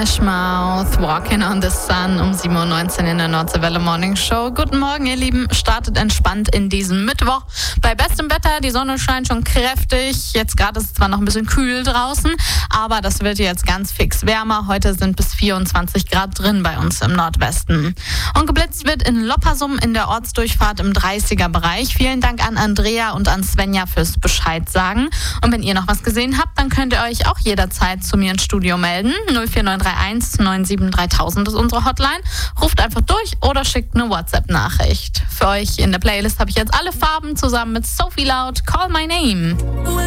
Smash Mouth, Walking on the Sun um 7.19 Uhr in der Nordseewelle Morning Show. Guten Morgen, ihr Lieben. Startet entspannt in diesem Mittwoch. Bei bestem Wetter, die Sonne scheint schon kräftig. Jetzt gerade ist es zwar noch ein bisschen kühl draußen, aber das wird jetzt ganz fix wärmer. Heute sind bis 24 Grad drin bei uns im Nordwesten. Und geblitzt wird in Loppersum in der Ortsdurchfahrt im 30er-Bereich. Vielen Dank an Andrea und an Svenja fürs Bescheid sagen. Und wenn ihr noch was gesehen habt, dann könnt ihr euch auch jederzeit zu mir ins Studio melden. 04931 97 3000 ist unsere Hotline. Ruft einfach durch oder schickt eine WhatsApp-Nachricht. Für euch in der Playlist habe ich jetzt alle Farben zusammen mit Sophie Loud, Call My Name.